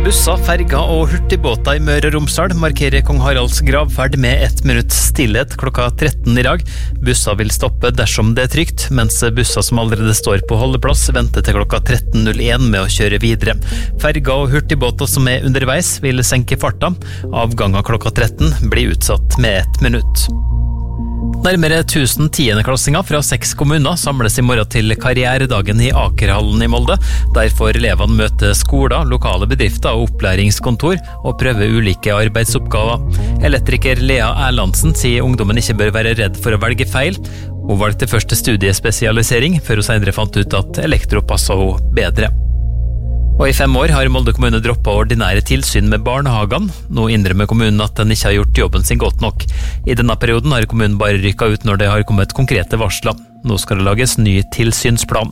Busser, ferger og hurtigbåter I Møre og Romsdal markerer Kong Haralds gravferd med 1 minutts stillhet klokka 13 I dag. Busser vil stoppe dersom det trygt, mens busser som allerede står på holdeplass venter til klokka 13.01 med å kjøre videre. Ferger og hurtigbåter som underveis vil senke farta. Avganger klokka 13 blir utsatt med 1 minutt. Nærmere 1000 tiendeklassinger fra 6 kommuner samles I morgen til karrieredagen I Akerhallen I Molde. Der får elevene møte skoler, lokale bedrifter og opplæringskontor og prøve ulike arbeidsoppgaver. Elektriker Lea Erlandsen sier ungdommen ikke bør være redd for å velge feil. Hun valgte først studiespesialisering, før hun senere fant ut at elektro passet henne bedre. Og I 5 år har Molde kommune droppet ordinære tilsyn med barnehagene. Nå innrømmer kommunen at den ikke har gjort jobben sin godt nok. I denne perioden har kommunen bare rykket ut når det har kommet konkrete varsler. Nå skal det lages ny tilsynsplan.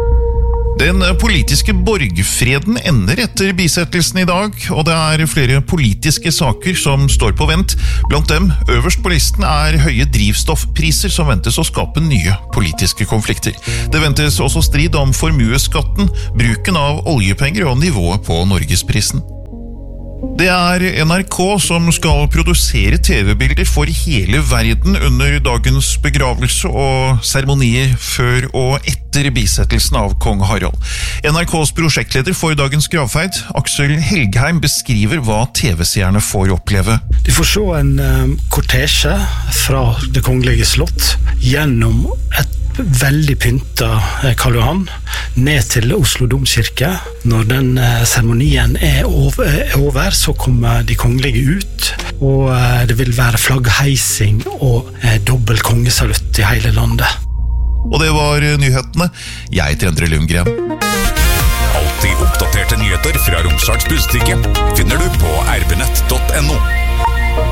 Den politiske borgfreden ender etter bisettelsen I dag, og det flere politiske saker som står på vent. Blant dem, øverst på listen høye drivstoffpriser som ventes å skape nye politiske konflikter. Det ventes også strid om formueskatten, bruken av oljepenger og nivået på Norgesprisen. Det NRK som skal produsere TV-bilder for hele verden under dagens begravelse og seremonier før og etter bisettelsen av Kong Harald. NRKs prosjektleder for dagens gravferd, Aksel Helgheim, beskriver hva TV-seerne får oppleve. De får se en kortesje fra det kongelige slott gjennom et veldig pynta Karl Johan ned til Oslo Domkirke. Når den seremonien over, så kommer de kongelige ut, og det vil være flaggheising og dobbelt kongesalutt I hele landet. Og det var nyhetene. Jeg heter Endre Lundgren. Alltid oppdaterte nyheter fra Romsdals Budstikke finner du på rbnett.no.